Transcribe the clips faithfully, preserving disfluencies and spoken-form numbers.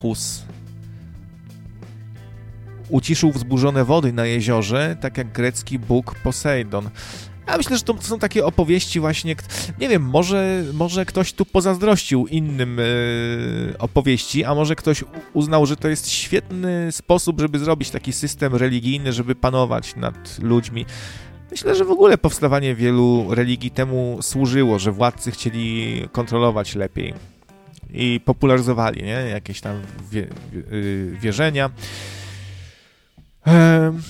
Hus uciszył wzburzone wody na jeziorze, tak jak grecki bóg Posejdon. Ja myślę, że to są takie opowieści właśnie, nie wiem, może, może ktoś tu pozazdrościł innym yy, opowieści, a może ktoś uznał, że to jest świetny sposób, żeby zrobić taki system religijny, żeby panować nad ludźmi. Myślę, że w ogóle powstawanie wielu religii temu służyło, że władcy chcieli kontrolować lepiej i popularyzowali, nie? Jakieś tam wie, yy, wierzenia. Ehm.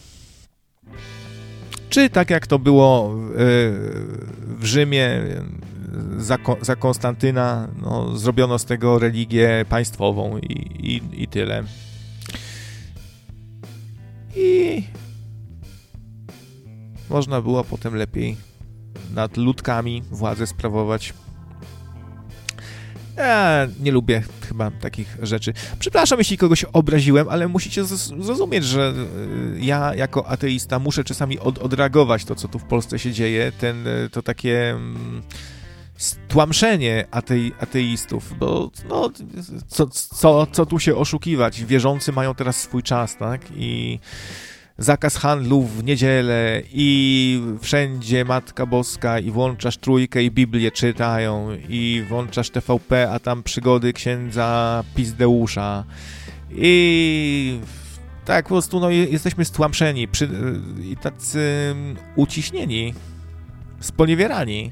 Czy tak jak to było w Rzymie za, za Konstantyna, no, zrobiono z tego religię państwową i, i, i tyle. I można było potem lepiej nad ludkami władzę sprawować. Ja nie lubię chyba takich rzeczy. Przepraszam, jeśli kogoś obraziłem, ale musicie zrozumieć, że ja jako ateista muszę czasami od, odreagować to, co tu w Polsce się dzieje, ten, to takie stłamszenie atei, ateistów, bo no, co, co, co tu się oszukiwać? Wierzący mają teraz swój czas, tak? I zakaz handlu w niedzielę i wszędzie Matka Boska i włączasz trójkę i Biblię czytają i włączasz T V P, a tam przygody księdza Pizdeusza i tak po prostu no, jesteśmy stłamszeni przy, i tacy uciśnieni, sponiewierani.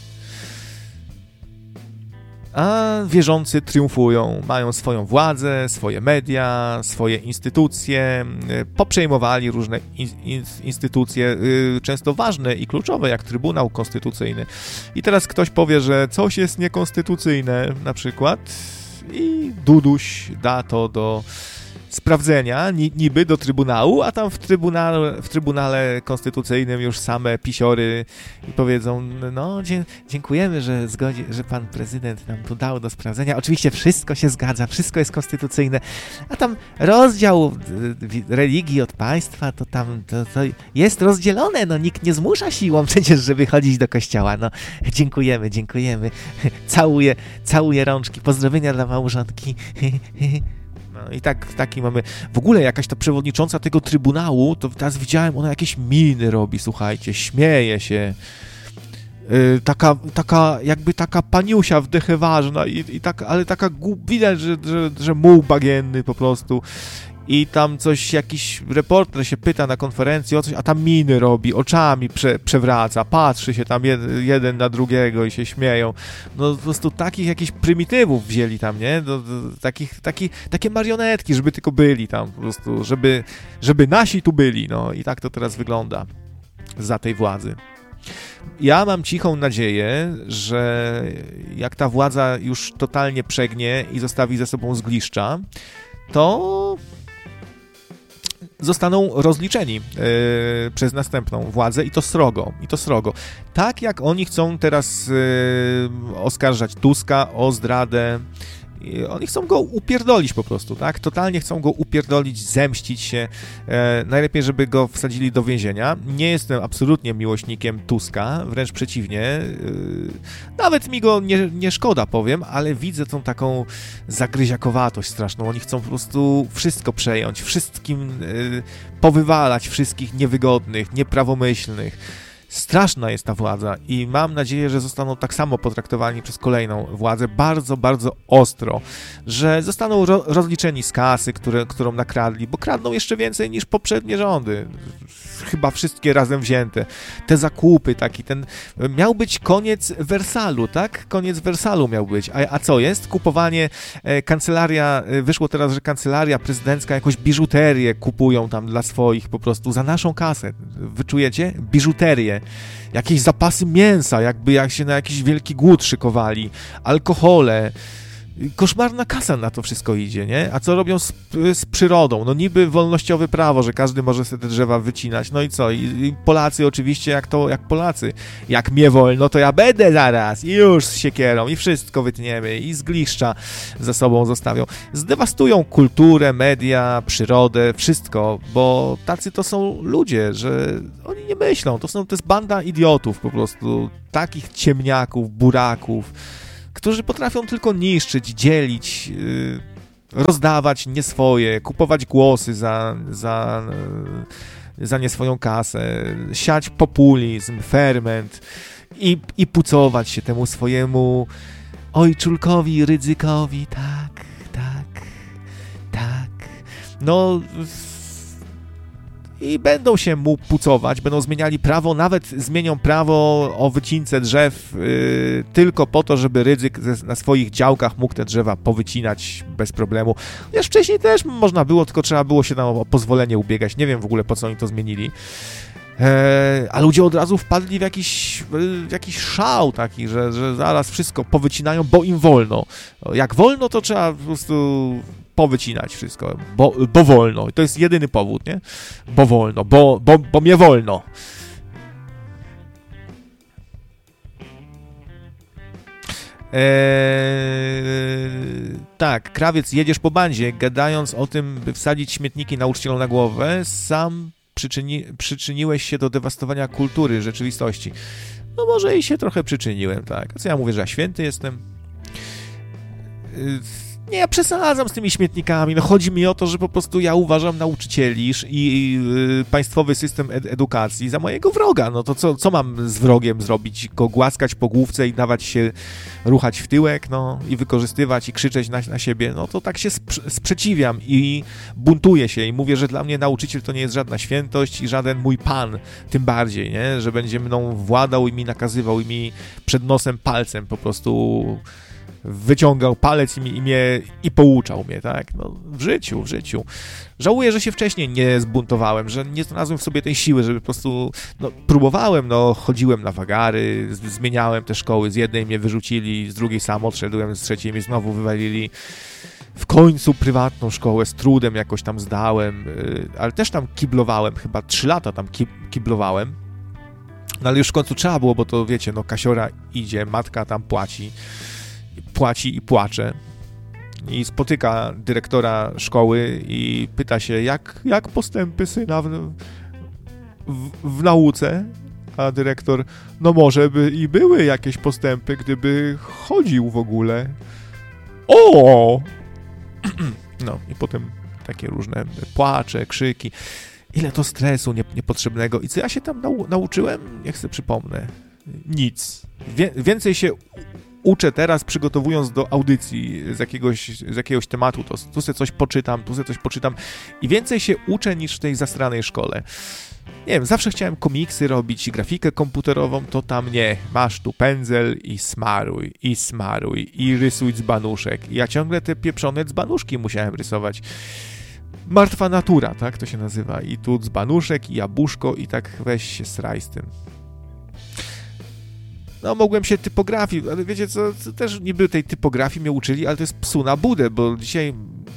A wierzący triumfują, mają swoją władzę, swoje media, swoje instytucje, poprzejmowali różne in, in, instytucje, y, często ważne i kluczowe, jak Trybunał Konstytucyjny. I teraz ktoś powie, że coś jest niekonstytucyjne, na przykład, i Duduś da to do sprawdzenia, niby do Trybunału, a tam w Trybunale, w Trybunale Konstytucyjnym już same pisiory powiedzą, no dzie- dziękujemy, że, zgodzi- że pan prezydent nam tu dał do sprawdzenia. Oczywiście wszystko się zgadza, wszystko jest konstytucyjne, a tam rozdział religii od państwa, to tam to, to jest rozdzielone, no nikt nie zmusza siłą przecież, żeby chodzić do kościoła. No dziękujemy, dziękujemy. Całuję, całuję rączki, pozdrowienia dla małżonki. No i tak, taki mamy... W ogóle jakaś ta przewodnicząca tego Trybunału, to teraz widziałem, ona jakieś miny robi, słuchajcie, śmieje się. Yy, taka, taka, jakby taka paniusia wdecheważna, i, i tak, ale taka widać, że, że, że muł bagienny po prostu. I tam coś, jakiś reporter się pyta na konferencji o coś, a tam miny robi, oczami prze, przewraca, patrzy się tam jed, jeden na drugiego i się śmieją. No po prostu takich jakichś prymitywów wzięli tam, nie? Do, do, takich, taki, takie marionetki, żeby tylko byli tam po prostu, żeby, żeby nasi tu byli, no i tak to teraz wygląda za tej władzy. Ja mam cichą nadzieję, że jak ta władza już totalnie przegnie i zostawi ze sobą zgliszcza, to zostaną rozliczeni yy, przez następną władzę i to srogo, i to srogo. Tak jak oni chcą teraz yy, oskarżać Tuska o zdradę, yy, oni chcą go upierdolić po prostu, tak? Totalnie chcą go upierdolić, zemścić się, yy, najlepiej, żeby go wsadzili do więzienia. Nie jestem absolutnie miłośnikiem Tuska, wręcz przeciwnie, yy, nawet mi go nie, nie szkoda, powiem, ale widzę tą taką zagryziakowatość straszną. Oni chcą po prostu wszystko przejąć, wszystkim yy, powywalać wszystkich niewygodnych, nieprawomyślnych. Straszna jest ta władza i mam nadzieję, że zostaną tak samo potraktowani przez kolejną władzę bardzo, bardzo ostro, że zostaną ro- rozliczeni z kasy, które, którą nakradli, bo kradną jeszcze więcej niż poprzednie rządy. Chyba wszystkie razem wzięte. Te zakupy, taki ten... Miał być koniec Wersalu, tak? Koniec Wersalu miał być. A, a co jest? Kupowanie, e, kancelaria, e, wyszło teraz, że kancelaria prezydencka jakąś biżuterię kupują tam dla swoich po prostu za naszą kasę. Wyczujecie? Biżuterię. Jakieś zapasy mięsa, jakby jak się na jakiś wielki głód szykowali. Alkohole. Koszmarna kasa na to wszystko idzie, nie? A co robią z, z przyrodą? No niby wolnościowe prawo, że każdy może sobie te drzewa wycinać. No i co? I, i Polacy oczywiście jak to, jak Polacy. Jak mnie wolno, to ja będę zaraz. I już z siekierą. I wszystko wytniemy. I zgliszcza za sobą zostawią. Zdewastują kulturę, media, przyrodę, wszystko, bo tacy to są ludzie, że oni nie myślą. To są, to jest banda idiotów po prostu. Takich ciemniaków, buraków, którzy potrafią tylko niszczyć, dzielić. rozdawać nie swoje, kupować głosy za, za, za nie swoją kasę, siać populizm, ferment i, i pucować się temu swojemu ojczulkowi, Rydzykowi, tak, tak, tak. No i będą się mu pucować, będą zmieniali prawo, nawet zmienią prawo o wycince drzew yy, tylko po to, żeby Rydzyk ze, na swoich działkach mógł te drzewa powycinać bez problemu. Chociaż wcześniej też można było, tylko trzeba było się tam o pozwolenie ubiegać. Nie wiem w ogóle, po co oni to zmienili. E, a ludzie od razu wpadli w jakiś, w jakiś szał taki, że, że zaraz wszystko powycinają, bo im wolno. Jak wolno, to trzeba po prostu powycinać wszystko, bo, bo wolno. I to jest jedyny powód, nie? Bo wolno, bo, bo, bo mnie wolno. Eee, tak, krawiec, jedziesz po bandzie, gadając o tym, by wsadzić śmietniki nauczycielom na głowę, sam przyczyni, przyczyniłeś się do dewastowania kultury, rzeczywistości. No może i się trochę przyczyniłem, tak. A co ja mówię, że ja święty jestem? Eee, Nie, ja przesadzam z tymi śmietnikami. No chodzi mi o to, że po prostu ja uważam nauczycieli i y, państwowy system ed- edukacji za mojego wroga. No to co, co mam z wrogiem zrobić? Go głaskać po główce i dawać się ruchać w tyłek, no i wykorzystywać i krzyczeć na, na siebie? No to tak się sprze- sprzeciwiam i buntuję się i mówię, że dla mnie nauczyciel to nie jest żadna świętość i żaden mój pan, tym bardziej, nie? Że będzie mną władał i mi nakazywał i mi przed nosem palcem po prostu wyciągał palec i, mi, i mnie i pouczał mnie, tak? No, w życiu, w życiu. Żałuję, że się wcześniej nie zbuntowałem, że nie znalazłem w sobie tej siły, żeby po prostu, no, próbowałem, no, chodziłem na wagary, z, zmieniałem te szkoły, z jednej mnie wyrzucili, z drugiej sam odszedłem, z trzeciej mnie znowu wywalili. W końcu prywatną szkołę z trudem jakoś tam zdałem, yy, ale też tam kiblowałem, chyba trzy lata tam ki, kiblowałem. No ale już w końcu trzeba było, bo to wiecie, no kasiora idzie, matka tam płaci. płaci i płacze i spotyka dyrektora szkoły i pyta się, jak, jak postępy syna w, w, w nauce, a dyrektor, no może by i były jakieś postępy, gdyby chodził w ogóle. O! No i potem takie różne płacze, krzyki. Ile to stresu nie, niepotrzebnego. I co ja się tam nau- nauczyłem? Niech sobie przypomnę. Nic. Wie, więcej się uczę teraz, przygotowując do audycji z jakiegoś, z jakiegoś tematu, to tu sobie coś poczytam, tu sobie coś poczytam i więcej się uczę niż w tej zastranej szkole. Nie wiem, zawsze chciałem komiksy robić, grafikę komputerową, to tam nie. Masz tu pędzel i smaruj, i smaruj, i rysuj dzbanuszek. I ja ciągle te pieprzone dzbanuszki musiałem rysować. Martwa natura, tak to się nazywa. I tu dzbanuszek, i jabłuszko, i tak weź się sraj z tym. No, mogłem się typografii, ale wiecie co, co, też niby tej typografii mnie uczyli, ale to jest psu na budę, bo dzisiaj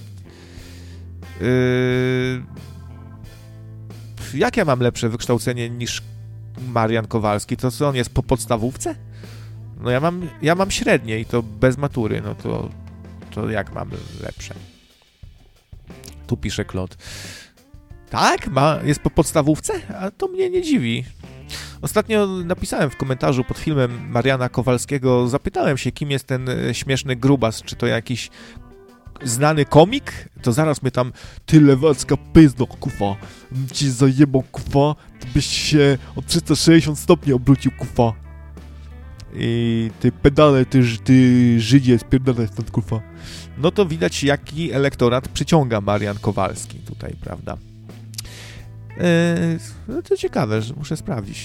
yy... jak ja mam lepsze wykształcenie niż Marian Kowalski? To co, on jest po podstawówce? No ja mam, ja mam średnie i to bez matury, no to, to jak mam lepsze? Tu pisze Klot. Tak? Ma, jest po podstawówce? A to mnie nie dziwi. Ostatnio napisałem w komentarzu pod filmem Mariana Kowalskiego, zapytałem się, kim jest ten śmieszny grubas, czy to jakiś znany komik? To zaraz mnie tam, ty lewacka pyzdo, kufa, ci zajebał, kufa, ty byś się o trzysta sześćdziesiąt stopni obrócił, kufa. I ty pedale, ty, ty Żydzie, spierdalaj stąd, kufa. No to widać, jaki elektorat przyciąga Marian Kowalski tutaj, prawda? Eee, no to ciekawe, że muszę sprawdzić.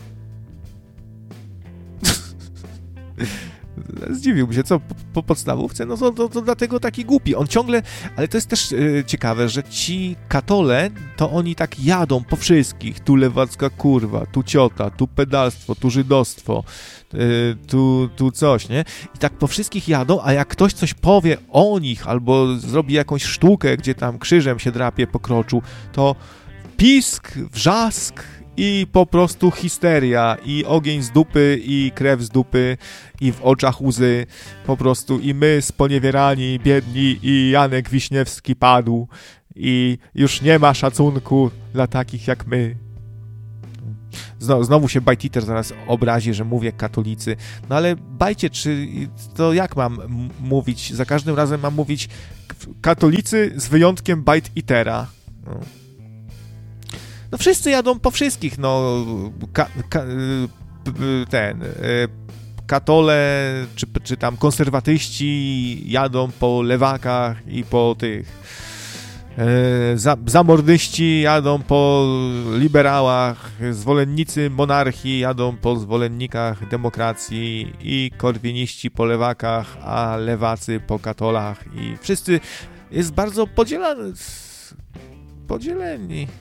Zdziwiłbym się, co, po, po podstawówce? No to, to, to dlatego taki głupi. On ciągle, ale to jest też e, ciekawe, że ci katole, to oni tak jadą po wszystkich. Tu lewacka kurwa, tu ciota, tu pedalstwo, tu żydostwo, e, tu, tu coś, nie? I tak po wszystkich jadą, a jak ktoś coś powie o nich, albo zrobi jakąś sztukę, gdzie tam krzyżem się drapie po kroczu, to pisk, wrzask i po prostu histeria, i ogień z dupy, i krew z dupy, i w oczach łzy, po prostu i my sponiewierani, biedni, i Janek Wiśniewski padł, i już nie ma szacunku dla takich jak my. Znowu, znowu się Bajtiter zaraz obrazi, że mówię katolicy. No ale bajcie, czy to jak mam m- mówić? Za każdym razem mam mówić katolicy z wyjątkiem Bajtitera. No. no wszyscy jadą po wszystkich, no ka, ka, ten katole, czy, czy tam konserwatyści jadą po lewakach i po tych Za, zamordyści jadą po liberałach, zwolennicy monarchii jadą po zwolennikach demokracji i korwiniści po lewakach, a lewacy po katolach i wszyscy jest bardzo podzielany, podzieleni.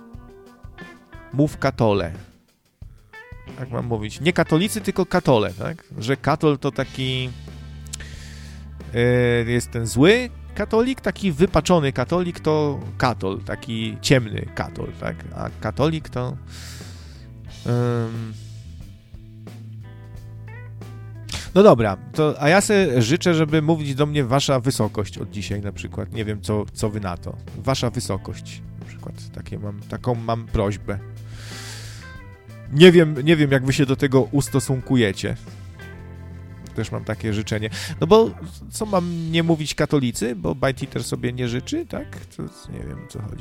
Mów katole. Jak mam mówić? Nie katolicy, tylko katole, tak? Że katol to taki yy, jest ten zły katolik, taki wypaczony katolik to katol, taki ciemny katol, tak? A katolik to um... no dobra, to a ja sobie życzę, żeby mówić do mnie wasza wysokość od dzisiaj na przykład. Nie wiem, co, co wy na to. Wasza wysokość na przykład. Takie mam, taką mam prośbę. Nie wiem, nie wiem, jak wy się do tego ustosunkujecie. Też mam takie życzenie. No bo co mam nie mówić katolicy, bo Bajtiter sobie nie życzy, tak? To nie wiem, o co chodzi.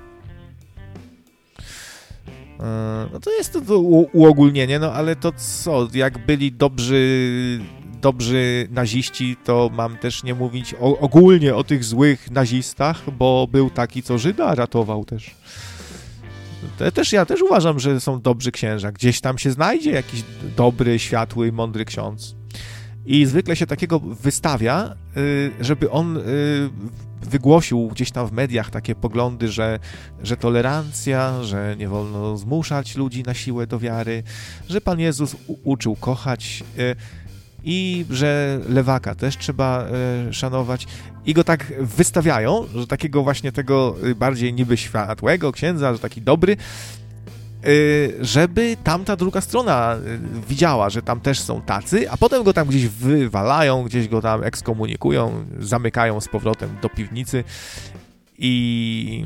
No to jest to, to uogólnienie, no ale to co, jak byli dobrzy, dobrzy naziści, to mam też nie mówić o, ogólnie o tych złych nazistach, bo był taki, co Żyda ratował też. To też ja też uważam, że są dobrzy księża. Gdzieś tam się znajdzie jakiś dobry, światły, mądry ksiądz. I zwykle się takiego wystawia, żeby on wygłosił gdzieś tam w mediach takie poglądy, że, że tolerancja, że nie wolno zmuszać ludzi na siłę do wiary, że Pan Jezus uczył kochać i że lewaka też trzeba szanować. I go tak wystawiają, że takiego właśnie tego bardziej niby światłego księdza, że taki dobry, żeby tamta druga strona widziała, że tam też są tacy, a potem go tam gdzieś wywalają, gdzieś go tam ekskomunikują, zamykają z powrotem do piwnicy i...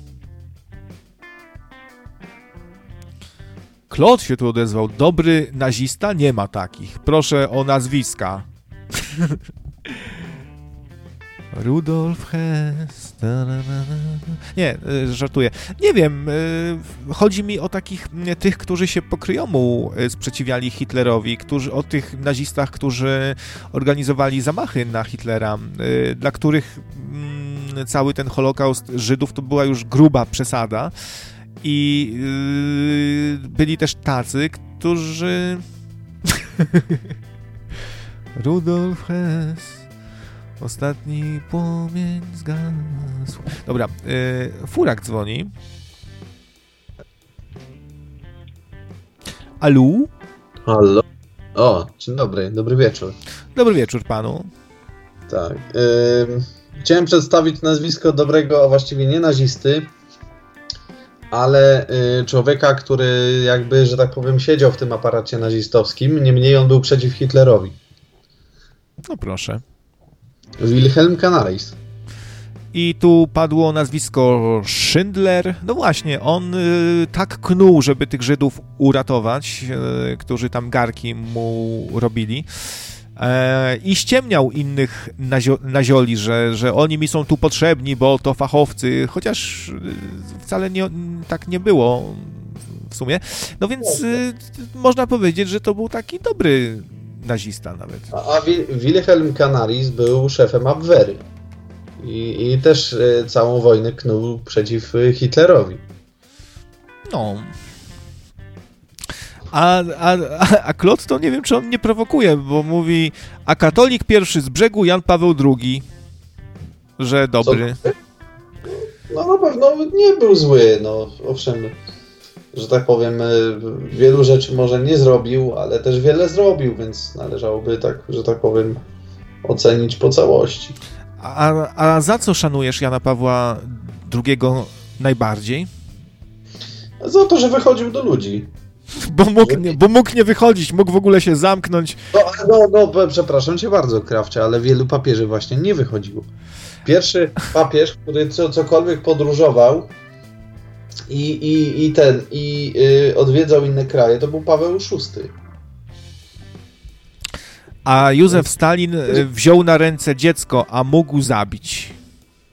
Klot się tu odezwał. Dobry nazista? Nie ma takich. Proszę o nazwiska. Rudolf Hess. Nie, żartuję. Nie wiem, chodzi mi o takich, tych, którzy się po kryjomu sprzeciwiali Hitlerowi, którzy, o tych nazistach, którzy organizowali zamachy na Hitlera, dla których cały ten Holokaust Żydów to była już gruba przesada i byli też tacy, którzy... Rudolf Hess. Ostatni płomień zgasł. Dobra, yy, Furak dzwoni. Alu? Halo? O, dzień dobry, dobry wieczór. Dobry wieczór panu. Tak. Yy, chciałem przedstawić nazwisko dobrego, a właściwie nie nazisty, ale yy, człowieka, który jakby, że tak powiem, siedział w tym aparacie nazistowskim, niemniej on był przeciw Hitlerowi. No proszę. Wilhelm Canaris. I tu padło nazwisko Schindler. No właśnie, on y, tak knuł, żeby tych Żydów uratować, y, którzy tam garki mu robili. E, I ściemniał innych nazio, nazioli, że, że oni mi są tu potrzebni, bo to fachowcy, chociaż y, wcale nie, tak nie było w sumie. No więc y, można powiedzieć, że to był taki dobry nazista nawet. A, a Wilhelm Canaris był szefem Abwehry i, i też y, całą wojnę knuł przeciw Hitlerowi. No. A, a, a Klot to nie wiem, czy on nie prowokuje, bo mówi, a katolik pierwszy z brzegu Jan Paweł drugi, że dobry. Co? No na pewno nie był zły, no owszem, że tak powiem, wielu rzeczy może nie zrobił, ale też wiele zrobił, więc należałoby tak, że tak powiem, ocenić po całości. A, a za co szanujesz Jana Pawła drugiego najbardziej? Za to, że wychodził do ludzi. Bo mógł, nie, bo mógł nie wychodzić, mógł w ogóle się zamknąć. No, no, no przepraszam cię bardzo, Krawcze, ale wielu papieży właśnie nie wychodziło. Pierwszy papież, który co, cokolwiek podróżował, i, i, i ten, i y, odwiedzał inne kraje, to był Paweł szósty. A Józef Stalin wziął na ręce dziecko, a mógł zabić.